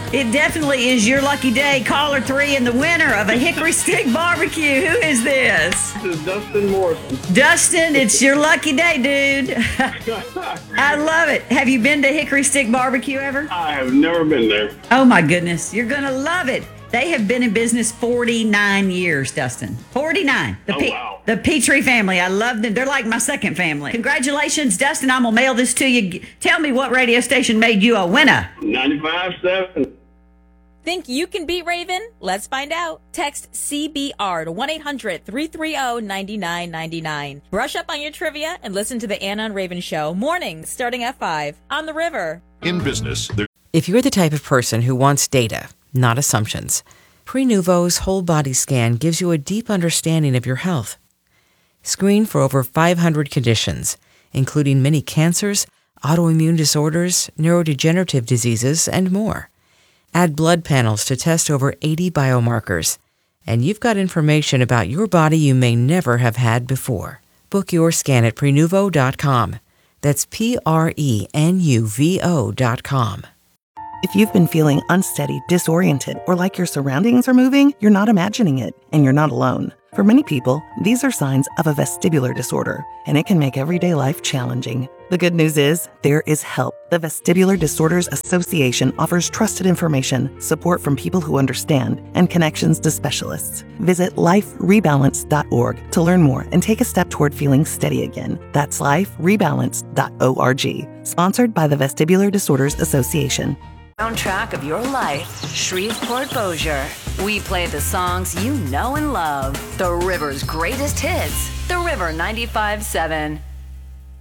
It definitely is your lucky day. Caller 3 and the winner of a Hickory Stick Barbecue. Who is this? This is Dustin Morrison. Dustin, it's your lucky day, dude. I love it. Have you been to Hickory Stick Barbecue ever? I have never been there. Oh, my goodness. You're going to love it. They have been in business 49 years, Dustin. 49. Wow. The Petrie family. I love them. They're like my second family. Congratulations, Dustin. I'm going to mail this to you. Tell me what radio station made you a winner. 95.7. Think you can beat Raven? Let's find out. Text CBR to 1-800-330-9999. Brush up on your trivia and listen to the Anna and Raven Show mornings starting at 5 on the River. In business, If you're the type of person who wants data, not assumptions, Prenuvo's whole body scan gives you a deep understanding of your health. Screen for over 500 conditions, including many cancers, autoimmune disorders, neurodegenerative diseases, and more. Add blood panels to test over 80 biomarkers, and you've got information about your body you may never have had before. Book your scan at Prenuvo.com. That's Prenuvo.com. If you've been feeling unsteady, disoriented, or like your surroundings are moving, you're not imagining it, and you're not alone. For many people, these are signs of a vestibular disorder, and it can make everyday life challenging. The good news is, there is help. The Vestibular Disorders Association offers trusted information, support from people who understand, and connections to specialists. Visit liferebalance.org to learn more and take a step toward feeling steady again. That's liferebalance.org. Sponsored by the Vestibular Disorders Association. Soundtrack of your life, Shreveport Bossier. We play the songs you know and love. The River's greatest hits. The River 95.7.